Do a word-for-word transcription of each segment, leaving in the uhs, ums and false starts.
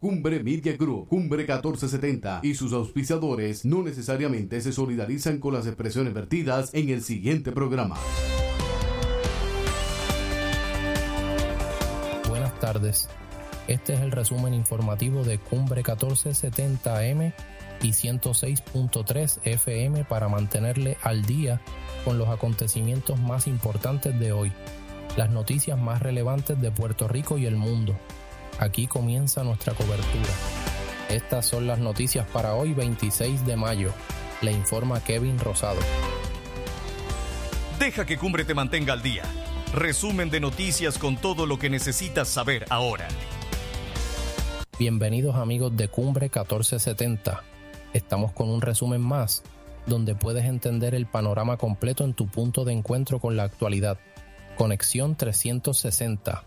Cumbre Media Group, Cumbre catorce setenta y sus auspiciadores no necesariamente se solidarizan con las expresiones vertidas en el siguiente programa. Buenas tardes. Este es el resumen informativo de Cumbre catorce setenta A M y ciento seis punto tres F M para mantenerle al día con los acontecimientos más importantes de hoy, las noticias más relevantes de Puerto Rico y el mundo. Aquí comienza nuestra cobertura. Estas son las noticias para hoy, veintiséis de mayo. Le informa Kevin Rosado. Deja que Cumbre te mantenga al día. Resumen de noticias con todo lo que necesitas saber ahora. Bienvenidos amigos de Cumbre catorce setenta. Estamos con un resumen más, donde puedes entender el panorama completo en tu punto de encuentro con la actualidad. Conexión trescientos sesenta.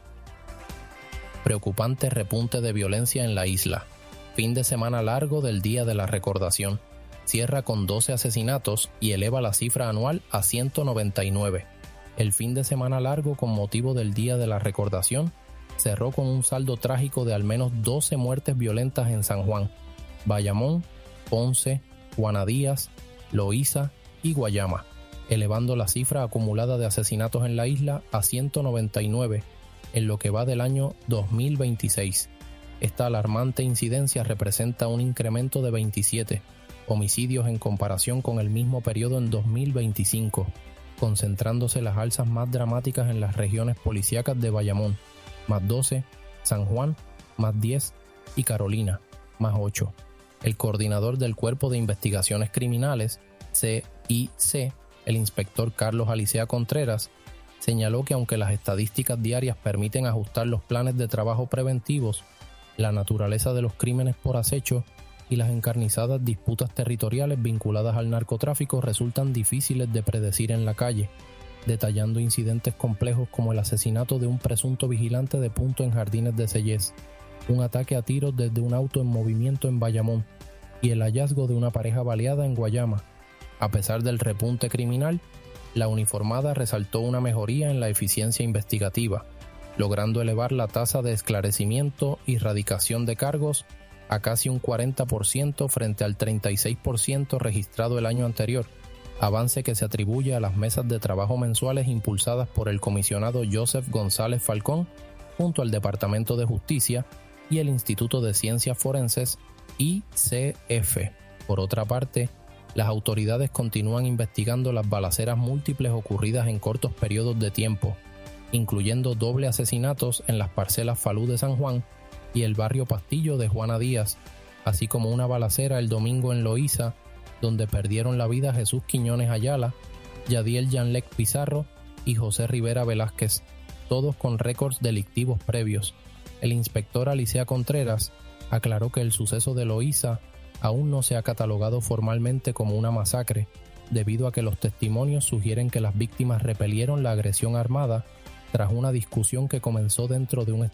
Preocupante repunte de violencia en la isla. Fin de semana largo del Día de la Recordación. Cierra con doce asesinatos y eleva la cifra anual a ciento noventa y nueve. El fin de semana largo con motivo del Día de la Recordación cerró con un saldo trágico de al menos doce muertes violentas en San Juan, Bayamón, Ponce, Juana Díaz, Loíza y Guayama, elevando la cifra acumulada de asesinatos en la isla a ciento noventa y nueve en lo que va del año dos mil veintiséis. Esta alarmante incidencia representa un incremento de veintisiete homicidios en comparación con el mismo periodo en dos mil veinticinco, concentrándose las alzas más dramáticas en las regiones policíacas de Bayamón, más doce, San Juan, más diez y Carolina, más ocho. El coordinador del Cuerpo de Investigaciones Criminales, C I C, el inspector Carlos Alicea Contreras, señaló que aunque las estadísticas diarias permiten ajustar los planes de trabajo preventivos, la naturaleza de los crímenes por acecho y las encarnizadas disputas territoriales vinculadas al narcotráfico resultan difíciles de predecir en la calle, detallando incidentes complejos como el asesinato de un presunto vigilante de punto en Jardines de Sellés, un ataque a tiros desde un auto en movimiento en Bayamón y el hallazgo de una pareja baleada en Guayama. A pesar del repunte criminal, la uniformada resaltó una mejoría en la eficiencia investigativa, logrando elevar la tasa de esclarecimiento y radicación de cargos a casi un cuarenta por ciento frente al treinta y seis por ciento registrado el año anterior, avance que se atribuye a las mesas de trabajo mensuales impulsadas por el comisionado Joseph González Falcón junto al Departamento de Justicia y el Instituto de Ciencias Forenses I C F. Por otra parte, las autoridades continúan investigando las balaceras múltiples ocurridas en cortos periodos de tiempo, incluyendo doble asesinatos en las parcelas Falú de San Juan y el barrio Pastillo de Juana Díaz, así como una balacera el domingo en Loíza, donde perdieron la vida Jesús Quiñones Ayala, Yadiel Yanlec Pizarro y José Rivera Velázquez, todos con récords delictivos previos. El inspector Alicea Contreras aclaró que el suceso de Loíza aún no se ha catalogado formalmente como una masacre, debido a que los testimonios sugieren que las víctimas repelieron la agresión armada tras una discusión que comenzó dentro de un